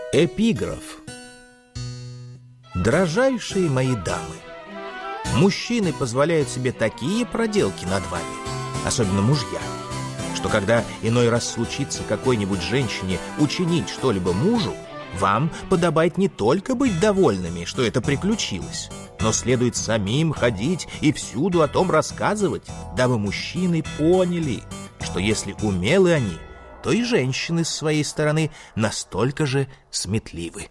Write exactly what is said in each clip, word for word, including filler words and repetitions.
Эпиграф. Дорожайшие мои дамы, мужчины позволяют себе такие проделки над вами, особенно мужья, что когда иной раз случится какой-нибудь женщине учинить что-либо мужу, вам подобает не только быть довольными, что это приключилось, но следует самим ходить и всюду о том рассказывать, дабы мужчины поняли, что если умелы они, то и женщины с своей стороны настолько же сметливы.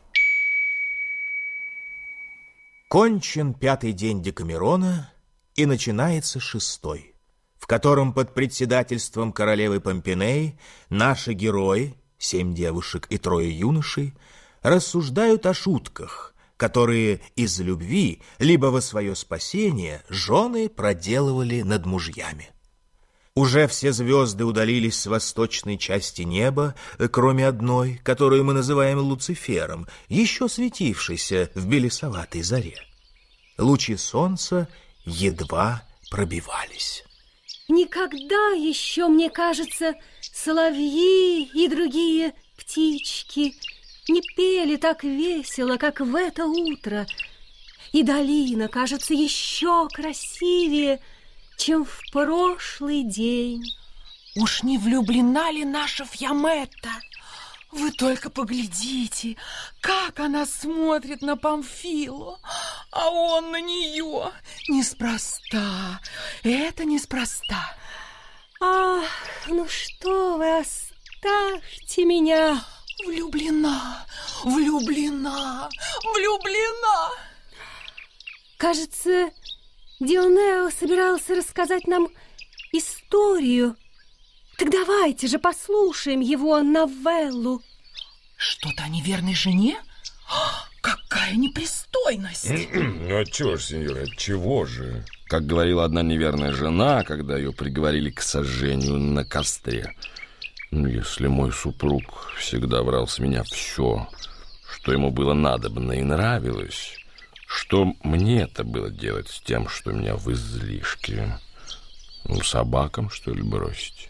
Кончен пятый день Декамерона, и начинается шестой, в котором под председательством королевы Помпинеи наши герои, семь девушек и трое юношей, рассуждают о шутках, которые из любви, либо во свое спасение, жены проделывали над мужьями. Уже все звезды удалились с восточной части неба, кроме одной, которую мы называем Луцифером, еще светившейся в белесоватой заре. Лучи солнца едва пробивались. Никогда еще, мне кажется, соловьи и другие птички не пели так весело, как в это утро. И долина кажется еще красивее, чем в прошлый день. Уж не влюблена ли наша Фьяметта? Вы только поглядите, как она смотрит на Памфилу, а он на нее. Неспроста, это неспроста. Ах, ну что вы, оставьте меня. Влюблена, влюблена, влюблена. Кажется, Дионео собирался рассказать нам историю. Так давайте же послушаем его новеллу. Что-то о неверной жене? Какая непристойность! Ну отчего же, сеньор, отчего же? Как говорила одна неверная жена, когда ее приговорили к сожжению на костре. Ну, если мой супруг всегда брал с меня все, что ему было надобно и нравилось, что мне-то было делать с тем, что у меня в излишке? Ну, собакам, что ли, бросить?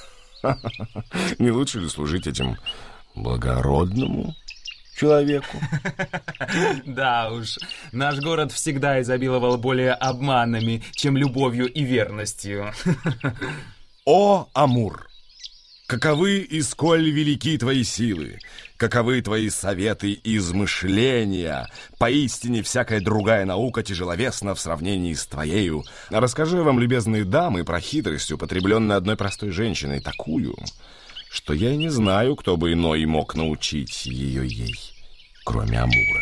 Не лучше ли служить этим благородному человеку? Да уж, наш город всегда изобиловал более обманами, чем любовью и верностью. О, Амур! Каковы и сколь велики твои силы, каковы твои советы и измышления. Поистине всякая другая наука тяжеловесна в сравнении с твоею. Расскажу вам, любезные дамы, про хитрость, употребленную одной простой женщиной, такую, что я и не знаю, кто бы иной мог научить ее ей, кроме Амура.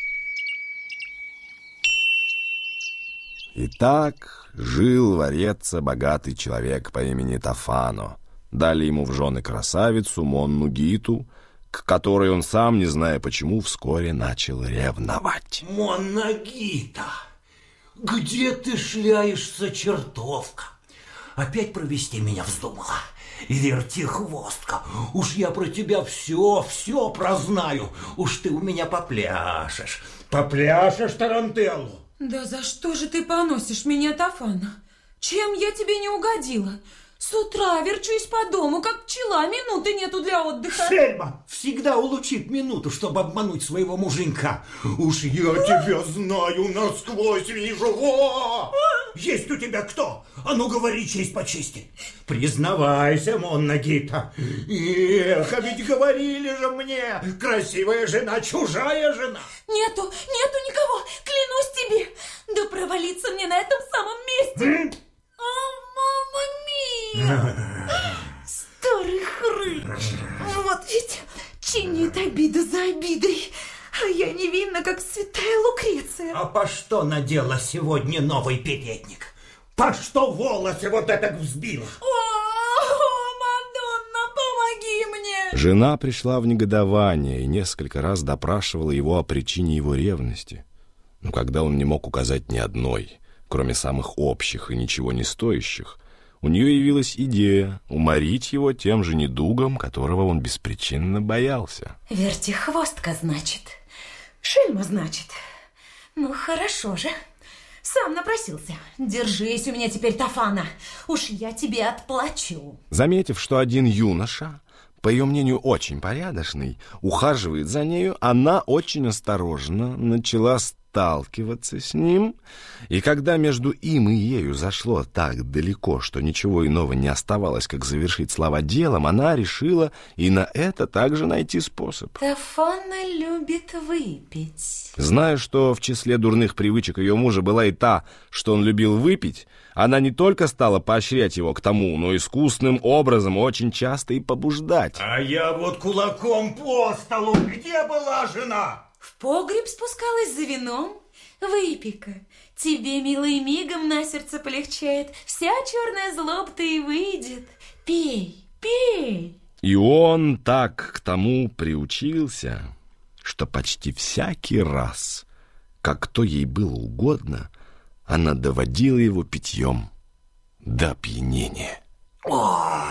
Итак, жил в Ореце богатый человек по имени Тафано. Дали ему в жены красавицу Монну Гиту, к которой он сам, не зная почему, вскоре начал ревновать. Монна Гита, где ты шляешься, чертовка? Опять провести меня вздумала? Вертихвостка, уж я про тебя все, все прознаю. Уж ты у меня попляшешь, попляшешь тарантеллу. Да за что же ты поносишь меня, Тафана? Чем я тебе не угодила? С утра верчусь по дому, как пчела, минуты нету для отдыха. Сельма всегда улучит минуту, чтобы обмануть своего муженька. Уж я тебя знаю, насквозь вижу. Во! Есть у тебя кто? А ну говори честь по чести. Признавайся, Монна Гита. Эх, а ведь говорили же мне, красивая жена, чужая жена. Нету, нету никого, клянусь тебе. Да провалиться мне на этом самом месте. А, мама мия! Старый хрыч! Вот ведь чинит обиду за обидой. А я невинна, как святая Лукреция. А по что надела сегодня новый передник? По что волосы вот это взбила? О, Мадонна, помоги мне! Жена пришла в негодование и несколько раз допрашивала его о причине его ревности. Но когда он не мог указать ни одной, кроме самых общих и ничего не стоящих, у нее явилась идея уморить его тем же недугом, которого он беспричинно боялся. Вертихвостка, значит. Шельма, значит. Ну, хорошо же. Сам напросился. Держись у меня теперь, Тафана. Уж я тебе отплачу. Заметив, что один юноша по ее мнению, очень порядочный, ухаживает за нею, она очень осторожно начала сталкиваться с ним, и когда между им и ею зашло так далеко, что ничего иного не оставалось, как завершить слова делом, она решила и на это также найти способ. Тафона любит выпить. Зная, что в числе дурных привычек ее мужа была и та, что он любил выпить, она не только стала поощрять его к тому, но искусным образом очень часто и побуждать. А я вот кулаком по столу. Где была жена? В погреб спускалась за вином. Выпей-ка, тебе, милый, мигом на сердце полегчает. Вся черная злоба-то и выйдет. Пей, пей. И он так к тому приучился, что почти всякий раз, как то ей было угодно, она доводила его питьем до опьянения. Ой,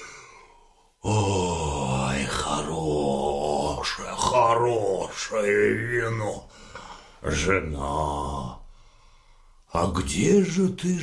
ой, хорошее, хорошее вино. Жена, а где же ты